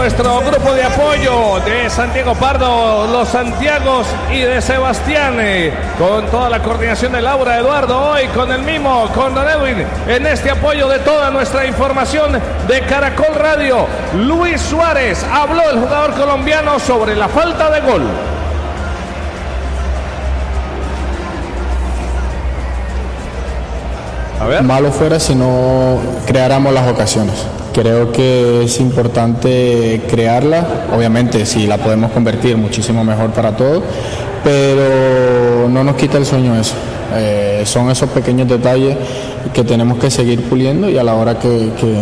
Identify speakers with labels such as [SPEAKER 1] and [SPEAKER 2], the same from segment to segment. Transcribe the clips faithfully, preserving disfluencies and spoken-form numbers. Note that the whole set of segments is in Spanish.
[SPEAKER 1] nuestro grupo de apoyo de Santiago Pardo, los Santiagos y de Sebastián, con toda la coordinación de Laura Eduardo, hoy con el Mimo, con Don Edwin, en este apoyo de toda nuestra información de Caracol Radio. Luis Suárez, habló el jugador colombiano sobre la falta de gol.
[SPEAKER 2] A ver. Malo fuera si no creáramos las ocasiones. Creo que es importante crearla, obviamente si la podemos convertir muchísimo mejor para todos, pero no nos quita el sueño eso. Eh, son esos pequeños detalles que tenemos que seguir puliendo y a la hora que, que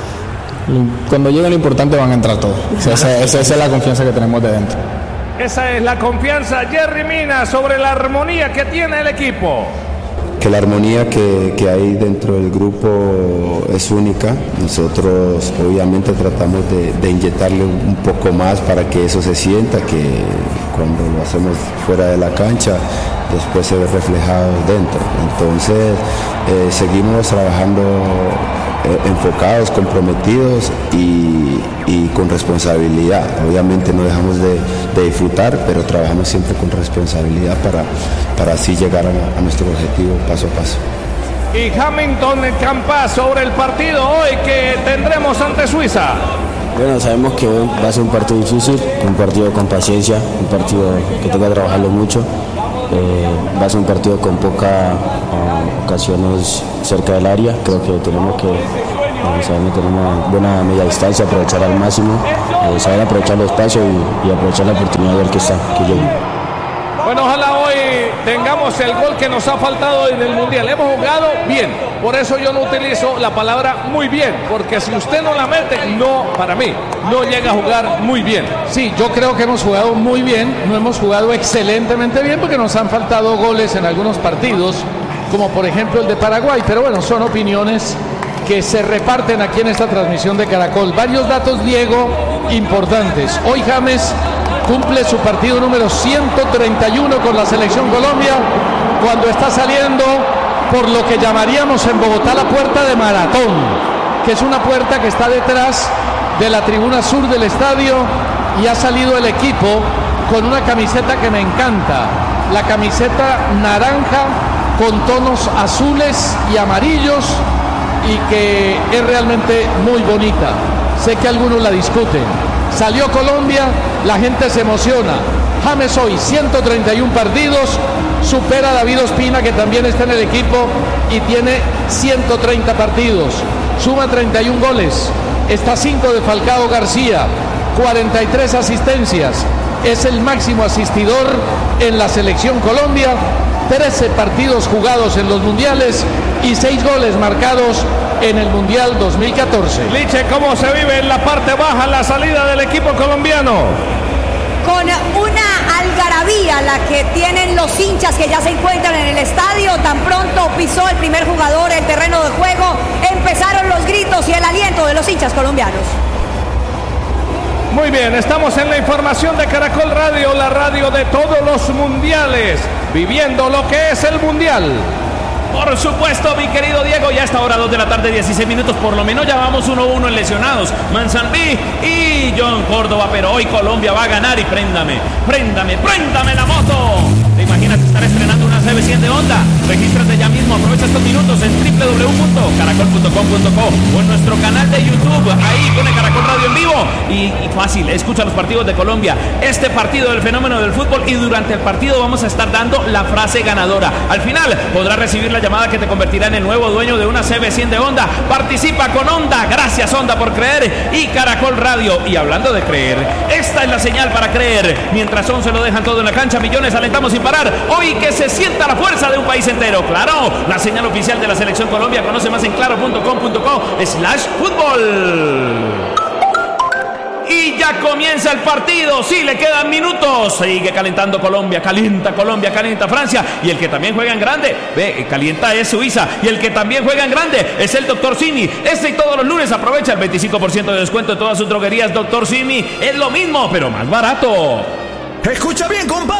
[SPEAKER 2] cuando llegue lo importante van a entrar todos. Esa, esa, esa es la confianza que tenemos de dentro.
[SPEAKER 1] Esa es la confianza, Jerry Mina, sobre la armonía que tiene el equipo.
[SPEAKER 3] Que la armonía que, que hay dentro del grupo es única. Nosotros obviamente tratamos de, de inyectarle un poco más para que eso se sienta, que cuando lo hacemos fuera de la cancha después se ve reflejado dentro. Entonces eh, seguimos trabajando eh, enfocados, comprometidos y, y con responsabilidad. Obviamente no dejamos de, de disfrutar, pero trabajamos siempre con responsabilidad para, para así llegar a, a nuestro objetivo paso a paso.
[SPEAKER 1] Y Hamilton Campa sobre el partido hoy que tendremos ante Suiza.
[SPEAKER 4] Bueno, sabemos que va a ser un partido difícil, un partido con paciencia, un partido que toca trabajarlo mucho. Eh, va a ser un partido con pocas uh, ocasiones cerca del área. Creo que tenemos que eh, sabemos tener una buena media distancia, aprovechar al máximo, eh, saber aprovechar los espacios y, y aprovechar la oportunidad del que está, que llegue.
[SPEAKER 1] Bueno, ojalá hoy tengamos el gol que nos ha faltado en el Mundial. Hemos jugado bien, por eso yo no utilizo la palabra muy bien, porque si usted no la mete, no, para mí, no llega a jugar muy bien.
[SPEAKER 5] Sí, yo creo que hemos jugado muy bien, no hemos jugado excelentemente bien porque nos han faltado goles en algunos partidos, como por ejemplo el de Paraguay, pero bueno, son opiniones que se reparten aquí en esta transmisión de Caracol. Varios datos, Diego, importantes. Hoy James cumple su partido número ciento treinta y uno con la Selección Colombia, cuando está saliendo por lo que llamaríamos en Bogotá la puerta de Maratón, que es una puerta que está detrás de la tribuna sur del estadio, y ha salido el equipo con una camiseta que me encanta, la camiseta naranja con tonos azules y amarillos, y que es realmente muy bonita. Sé que algunos la discuten. Salió Colombia, la gente se emociona. James hoy ciento treinta y uno partidos, supera a David Ospina, que también está en el equipo y tiene ciento treinta partidos, suma treinta y uno goles, está cinco de Falcao García, cuarenta y tres asistencias, es el máximo asistidor en la Selección Colombia, trece partidos jugados en los mundiales y seis goles marcados en el Mundial dos mil catorce.
[SPEAKER 1] Liche, ¿cómo se vive en la parte baja la salida del equipo colombiano?
[SPEAKER 6] Con una algarabía la que tienen los hinchas que ya se encuentran en el estadio. Tan pronto pisó el primer jugador el terreno de juego, empezaron los gritos y el aliento de los hinchas colombianos.
[SPEAKER 1] Muy bien, estamos en la información de Caracol Radio, la radio de todos los mundiales, viviendo lo que es el mundial.
[SPEAKER 7] Por supuesto, mi querido Diego, ya a esta hora, dos de la tarde, dieciséis minutos, por lo menos ya vamos uno a uno en lesionados, Manzanbí y John Córdoba, pero hoy Colombia va a ganar y préndame, préndame, préndame la moto. ¿Te imaginas estar estrenando una C B cien de Honda? Regístrate ya mismo, aprovecha estos minutos en doble u doble u doble u punto caracol punto com punto co o en nuestro canal de YouTube, ahí pone Caracol Radio en vivo y, y fácil, escucha los partidos de Colombia, este partido del fenómeno del fútbol, y durante el partido vamos a estar dando la frase ganadora. Al final podrás recibir la llamada que te convertirá en el nuevo dueño de una C B cien de Honda. Participa con Honda, gracias Honda por creer, y Caracol Radio. Y hablando de creer, esta es la señal para creer. Mientras once lo dejan todo en la cancha, millones alentamos sin parar. Hoy que se sienta la fuerza de un país entero. Claro, la señal oficial de la Selección Colombia. Conoce más en claro punto com punto co slash fútbol. Y ya comienza el partido, sí, le quedan minutos. Sigue calentando Colombia, calienta Colombia, calienta Francia. Y el que también juega en grande, ve, calienta es Suiza. Y el que también juega en grande es el doctor Simi. Este y todos los lunes aprovecha el veinticinco por ciento de descuento en todas sus droguerías. doctor Simi es lo mismo, pero más barato.
[SPEAKER 8] Escucha bien, compadre.